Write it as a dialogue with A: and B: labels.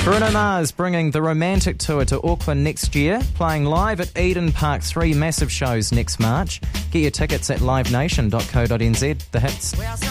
A: Bruno Mars bringing the Romantic Tour to Auckland next year, playing live at Eden Park, 3 massive shows next March. Get your tickets at livenation.co.nz. The hits.